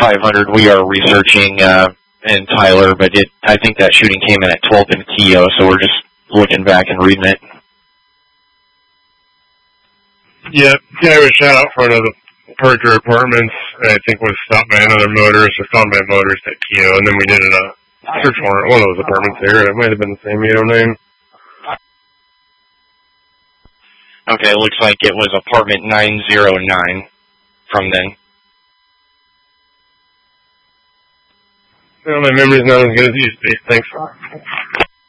500 we are researching in Tyler, but I think that shooting came in at 12th and Keogh, so we're just looking back and reading it. Yeah, guy was shot out front of the Parker Apartments, I think was stopped by another motorist or found by a motorist at Keogh, and then we did a search warrant at one of those apartments there. It might have been the same 809. Okay, it looks like it was apartment 909 from then. Well, my memory's not as good as it used to be. Thanks.